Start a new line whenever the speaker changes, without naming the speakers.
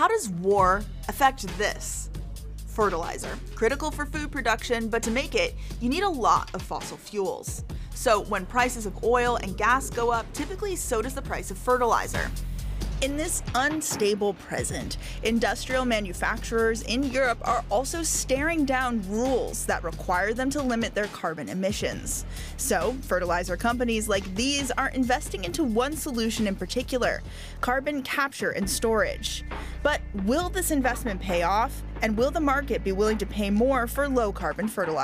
how does war affect this? Fertilizer, critical for food production, but to make it, you need a lot of fossil fuels. So when prices of oil and gas go up, typically so does the price of fertilizer. In this unstable present, industrial manufacturers in Europe are also staring down rules that require them to limit their carbon emissions. So, fertilizer companies like these are investing into one solution in particular: carbon capture and storage. But will this investment pay off? And will the market be willing to pay more for low carbon fertilizer?